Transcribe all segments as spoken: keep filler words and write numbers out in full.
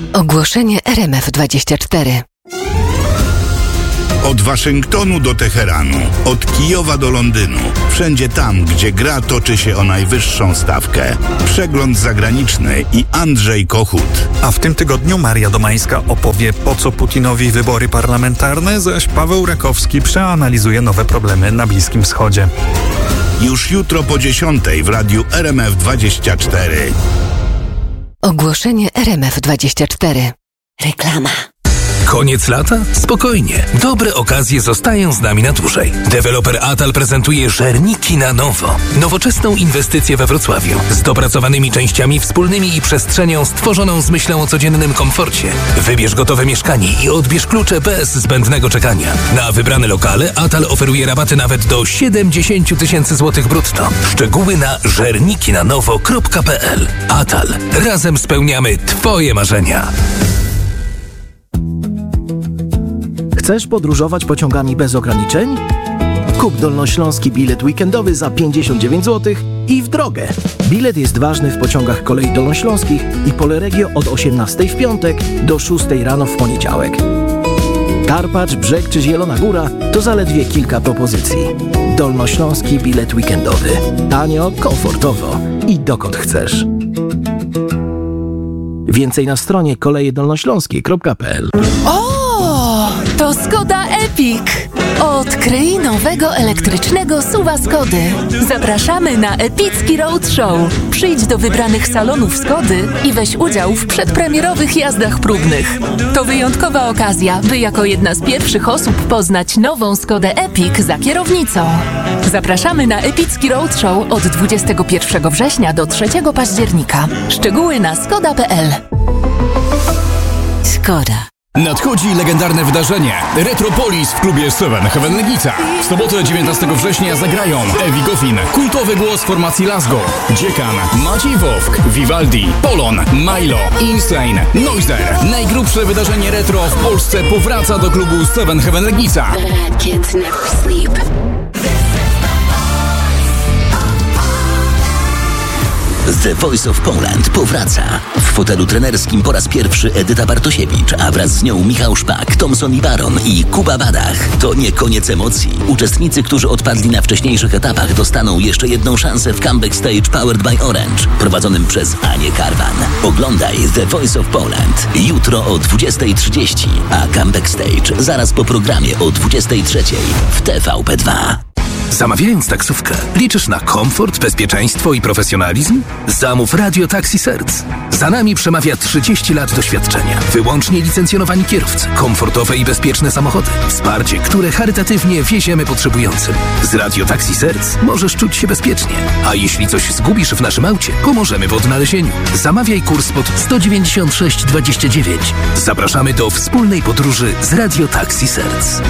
Ogłoszenie R M F dwadzieścia cztery. Od Waszyngtonu do Teheranu, od Kijowa do Londynu, wszędzie tam, gdzie gra toczy się o najwyższą stawkę. Przegląd zagraniczny i Andrzej Kochut. A w tym tygodniu Maria Domańska opowie, po co Putinowi wybory parlamentarne, zaś Paweł Rakowski przeanalizuje nowe problemy na Bliskim Wschodzie. Już jutro po dziesiątej w radiu R M F dwadzieścia cztery. Ogłoszenie R M F dwadzieścia cztery. Reklama. Koniec lata? Spokojnie. Dobre okazje zostają z nami na dłużej. Deweloper Atal prezentuje Żerniki na nowo. Nowoczesną inwestycję we Wrocławiu. Z dopracowanymi częściami wspólnymi i przestrzenią stworzoną z myślą o codziennym komforcie. Wybierz gotowe mieszkanie i odbierz klucze bez zbędnego czekania. Na wybrane lokale Atal oferuje rabaty nawet do siedemdziesiąt tysięcy złotych brutto. Szczegóły na żernikinanowo kropka p l. Atal. Razem spełniamy Twoje marzenia. Chcesz podróżować pociągami bez ograniczeń? Kup dolnośląski bilet weekendowy za pięćdziesiąt dziewięć złotych i w drogę. Bilet jest ważny w pociągach kolei dolnośląskich i Poleregio od osiemnastej w piątek do szóstej rano w poniedziałek. Karpacz, Brzeg czy Zielona Góra to zaledwie kilka propozycji. Dolnośląski bilet weekendowy. Tanio, komfortowo i dokąd chcesz. Więcej na stronie koleje dolnośląskie kropka p l. To Skoda Epic! Odkryj nowego elektrycznego suwa Skody. Zapraszamy na epicki roadshow. Przyjdź do wybranych salonów Skody i weź udział w przedpremierowych jazdach próbnych. To wyjątkowa okazja, by jako jedna z pierwszych osób poznać nową Skodę Epic za kierownicą. Zapraszamy na epicki roadshow od dwudziestego pierwszego września do trzeciego października. Szczegóły na skoda kropka p l. Skoda. Nadchodzi legendarne wydarzenie Retropolis w klubie Seven Heaven Legnica. W sobotę dziewiętnastego września zagrają Ewi Goffin, kultowy głos formacji Lasgo, Dziekan, Maciej Wowk, Vivaldi, Polon, Milo, Insane, Noiser. Najgrubsze wydarzenie retro w Polsce powraca do klubu Seven Heaven Legnica. The Voice of Poland powraca. W fotelu trenerskim po raz pierwszy Edyta Bartosiewicz, a wraz z nią Michał Szpak, Thomson i Baron i Kuba Badach. To nie koniec emocji. Uczestnicy, którzy odpadli na wcześniejszych etapach, dostaną jeszcze jedną szansę w Comeback Stage Powered by Orange, prowadzonym przez Anię Karwan. Oglądaj The Voice of Poland jutro o dwudziestej trzydzieści, a Comeback Stage zaraz po programie o dwudziestej trzeciej w T V P dwa. Zamawiając taksówkę, liczysz na komfort, bezpieczeństwo i profesjonalizm? Zamów Radio Taxi Serc. Za nami przemawia trzydzieści lat doświadczenia. Wyłącznie licencjonowani kierowcy, komfortowe i bezpieczne samochody. Wsparcie, które charytatywnie wieziemy potrzebującym. Z Radio Taxi Serc możesz czuć się bezpiecznie. A jeśli coś zgubisz w naszym aucie, pomożemy w odnalezieniu. Zamawiaj kurs pod sto dziewięćdziesiąt sześć dwadzieścia dziewięć. Zapraszamy do wspólnej podróży z Radio Taxi Serc.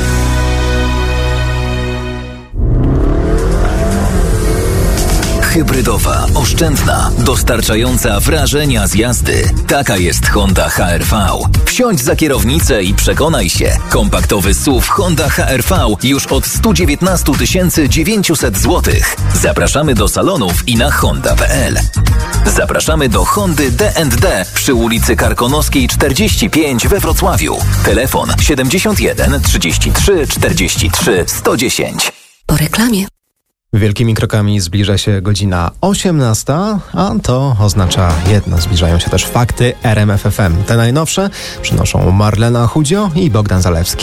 Hybrydowa, oszczędna, dostarczająca wrażenia z jazdy. Taka jest Honda H R V. Wsiądź za kierownicę i przekonaj się. Kompaktowy S U V Honda H R V już od sto dziewiętnaście tysięcy dziewięćset złotych. Zapraszamy do salonów i na honda kropka p l. Zapraszamy do Hondy D and D przy ulicy Karkonoskiej czterdzieści pięć we Wrocławiu. Telefon siedemdziesiąt jeden trzydzieści trzy czterdzieści trzy sto dziesięć. Po reklamie. Wielkimi krokami zbliża się godzina osiemnasta, a to oznacza jedno. Zbliżają się też fakty R M F F M. Te najnowsze przynoszą Marlena Chudzio i Bogdan Zalewski.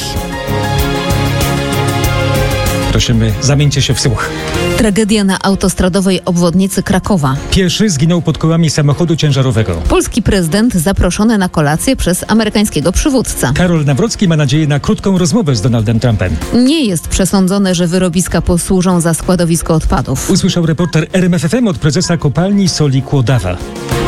Prosimy, zamieńcie się w słuch. Tragedia na autostradowej obwodnicy Krakowa. Pieszy zginął pod kołami samochodu ciężarowego. Polski prezydent zaproszony na kolację przez amerykańskiego przywódcę. Karol Nawrocki ma nadzieję na krótką rozmowę z Donaldem Trumpem. Nie jest przesądzone, że wyrobiska posłużą za składowisko odpadów. Usłyszał reporter R M F F M od prezesa kopalni soli Kłodawa.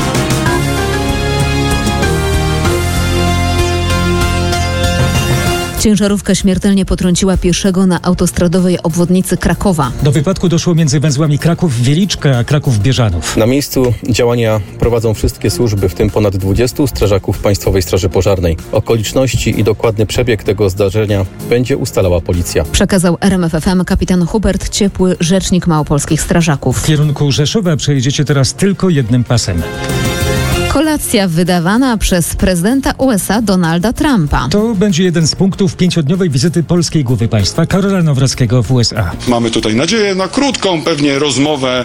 Ciężarówka śmiertelnie potrąciła pieszego na autostradowej obwodnicy Krakowa. Do wypadku doszło między węzłami Kraków-Wieliczka a Kraków-Bieżanów. Na miejscu działania prowadzą wszystkie służby, w tym ponad dwudziestu strażaków Państwowej Straży Pożarnej. Okoliczności i dokładny przebieg tego zdarzenia będzie ustalała policja. Przekazał R M F F M kapitan Hubert Ciepły, rzecznik małopolskich strażaków. W kierunku Rzeszowa przejedziecie teraz tylko jednym pasem. Kolej Rewelacja wydawana przez prezydenta U S A Donalda Trumpa. To będzie jeden z punktów pięciodniowej wizyty polskiej głowy państwa Karola Nawrockiego w U S A. Mamy tutaj nadzieję na krótką pewnie rozmowę,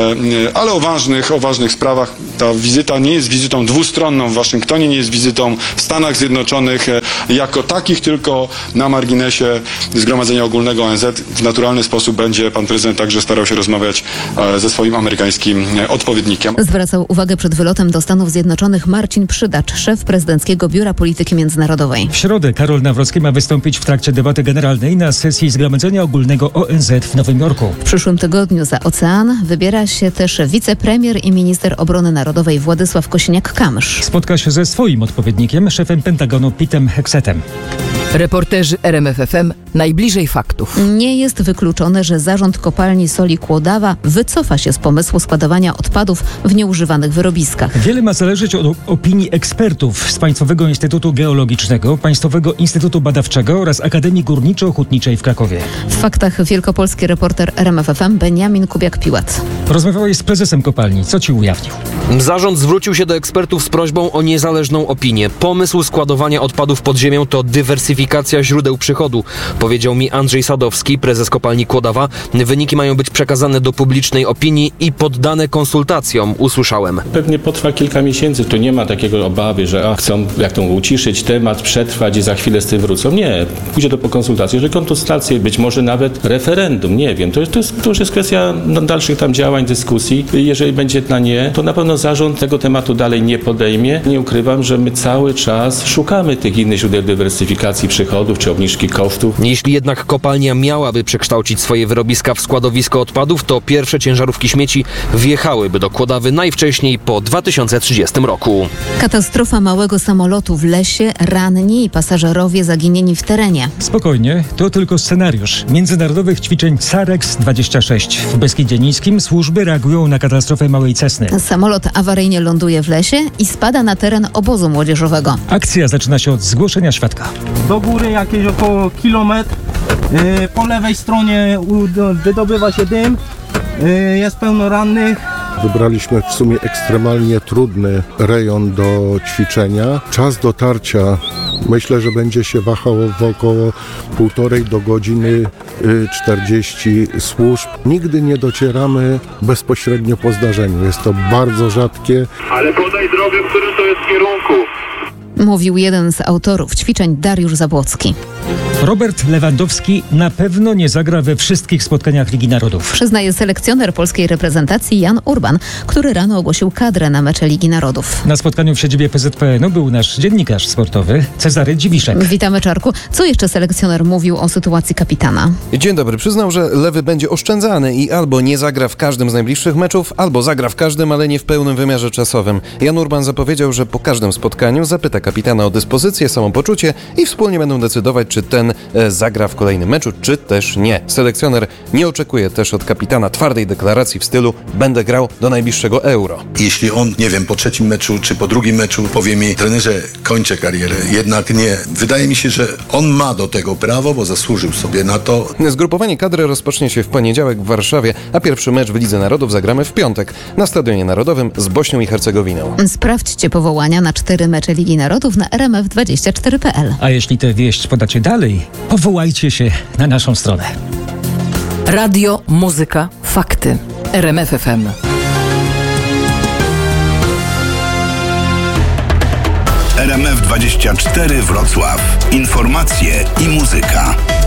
ale o ważnych, o ważnych sprawach. Ta wizyta nie jest wizytą dwustronną w Waszyngtonie, nie jest wizytą w Stanach Zjednoczonych jako takich, tylko na marginesie Zgromadzenia Ogólnego O N Z. W naturalny sposób będzie pan prezydent także starał się rozmawiać ze swoim amerykańskim odpowiednikiem. Zwracał uwagę przed wylotem do Stanów Zjednoczonych Marcin Przydacz, szef prezydenckiego Biura Polityki Międzynarodowej. W środę Karol Nawrocki ma wystąpić w trakcie debaty generalnej na sesji Zgromadzenia Ogólnego O N Z w Nowym Jorku. W przyszłym tygodniu za ocean wybiera się też wicepremier i minister obrony narodowej Władysław Kosiniak-Kamysz. Spotka się ze swoim odpowiednikiem, szefem Pentagonu Petem Hexetem. Reporterzy R M F F M najbliżej faktów. Nie jest wykluczone, że zarząd kopalni soli Kłodawa wycofa się z pomysłu składowania odpadów w nieużywanych wyrobiskach. Wiele ma zależeć od opinii ekspertów z Państwowego Instytutu Geologicznego, Państwowego Instytutu Badawczego oraz Akademii Górniczo-Hutniczej w Krakowie. W faktach wielkopolski reporter R M F F M Beniamin Kubiak-Piłat. Rozmawiałeś z prezesem kopalni. Co ci ujawnił? Zarząd zwrócił się do ekspertów z prośbą o niezależną opinię. Pomysł składowania odpadów pod ziemią to dywersyfikacja źródeł przychodu, powiedział mi Andrzej Sadowski, prezes kopalni Kłodawa. Wyniki mają być przekazane do publicznej opinii i poddane konsultacjom, usłyszałem. Pewnie potrwa kilka miesięcy, tu nie ma takiego obawy, że a, chcą jak to uciszyć temat, przetrwać i za chwilę z tym wrócą. Nie, pójdzie to po konsultacji, że konsultacje, być może nawet referendum, nie wiem. To, jest, to, jest, to już jest kwestia dalszych tam działań, dyskusji. Jeżeli będzie na nie, to na pewno zarząd tego tematu dalej nie podejmie. Nie ukrywam, że my cały czas szukamy tych innych źródeł dywersyfikacji przychodów czy obniżki kosztów. Jeśli jednak kopalnia miałaby przekształcić swoje wyrobiska w składowisko odpadów, to pierwsze ciężarówki śmieci wjechałyby do Kłodawy najwcześniej po dwa tysiące trzydziestym roku. Katastrofa małego samolotu w lesie, ranni i pasażerowie zaginieni w terenie. Spokojnie, to tylko scenariusz międzynarodowych ćwiczeń Carex dwadzieścia sześć. W Beskidzie Niskim służby reagują na katastrofę małej Cessny. Samolot awaryjnie ląduje w lesie i spada na teren obozu młodzieżowego. Akcja zaczyna się od zgłoszenia świadka. Do góry jakieś około kilometr. Yy, po lewej stronie wydobywa się dym. Yy, jest pełno rannych. Wybraliśmy w sumie ekstremalnie trudny rejon do ćwiczenia. Czas dotarcia myślę, że będzie się wahało w około półtorej do godziny czterdzieści służb. Nigdy nie docieramy bezpośrednio po zdarzeniu. Jest to bardzo rzadkie. Ale podaj drogę, w którym to jest kierunku. Mówił jeden z autorów ćwiczeń Dariusz Zabłocki. Robert Lewandowski na pewno nie zagra we wszystkich spotkaniach Ligi Narodów. Przyznaje selekcjoner polskiej reprezentacji Jan Urban, który rano ogłosił kadrę na mecze Ligi Narodów. Na spotkaniu w siedzibie P Z P N u był nasz dziennikarz sportowy Cezary Dziwiszek. Witamy, Czarku. Co jeszcze selekcjoner mówił o sytuacji kapitana? Dzień dobry. Przyznał, że Lewy będzie oszczędzany i albo nie zagra w każdym z najbliższych meczów, albo zagra w każdym, ale nie w pełnym wymiarze czasowym. Jan Urban zapowiedział, że po każdym spotkaniu zapyta kapitana o dyspozycję, samopoczucie i wspólnie będą decydować, czy ten e, zagra w kolejnym meczu, czy też nie. Selekcjoner nie oczekuje też od kapitana twardej deklaracji w stylu będę grał do najbliższego Euro. Jeśli on, nie wiem, po trzecim meczu, czy po drugim meczu powie mi, trenerze, kończę karierę, jednak nie. Wydaje mi się, że on ma do tego prawo, bo zasłużył sobie na to. Zgrupowanie kadry rozpocznie się w poniedziałek w Warszawie, a pierwszy mecz w Lidze Narodów zagramy w piątek na Stadionie Narodowym z Bośnią i Hercegowiną. Sprawdźcie powołania na cztery mecze Ligi Narodów na R M F dwadzieścia cztery kropka p l. A jeśli tę wieść podacie dalej, powołajcie się na naszą stronę. Radio, muzyka, fakty. R M F F M. R M F dwadzieścia cztery Wrocław. Informacje i muzyka.